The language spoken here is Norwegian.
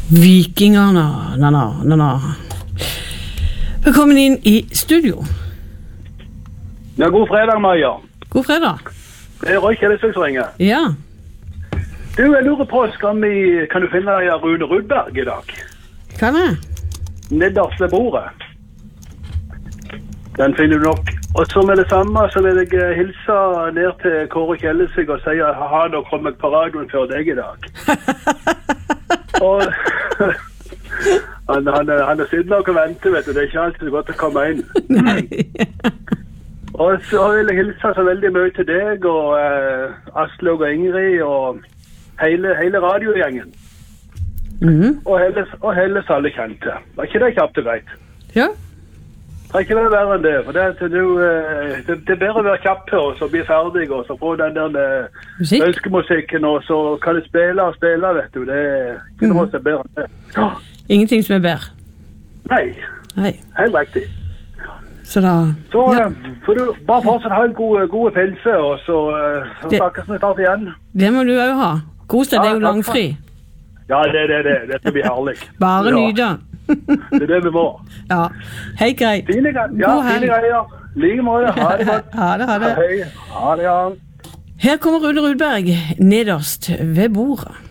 Vikingerne, Velkommen inn i studio. Ja, god fredag, Maja. God fredag. Det Roy Kjellesvik som ringer. Ja. Du, jeg lurer på, kan du finne deg Rune Rudberg i dag? Kan jeg? Nederst ved bordet. Den finner du nok. Og så med det samme, så vil jeg hilse ned til Kåre Kjellesvik og si at han har kommet på radioen før deg i dag. Og han er siden nok å vente, vet du. Det er ikke alltid så godt å komme inn. Nei. Og så vil jeg hilse så veldig mye til deg og Aslaug og Ingrid og hele radiogjengen. Og hele alle kjente. Var ikke det kjapt og greit? Ja. Det er ikke det verre enn det, for det er bedre å være kjapp her, og så bli ferdig, og så få den der ønskemusikken, og så kan du spille, vet du. Det er ikke noe som er bedre enn det. Ja. Ingenting som er bedre. Nei. Helt riktig. Så da... Så får du bare fortsatt ha en god pilse, og så snakkes vi snart igjen. Det må du jo ha. Kos deg, det er jo langfri. Ja, det er det. Det skal bli herlig. Bare nyde. Det er det vi må. Ja, hei greit. Fine greier. Like måte. Ha det godt. Ha det. Hei. Ha det, ja. Her kommer Rune Rudberg nederst ved bordet.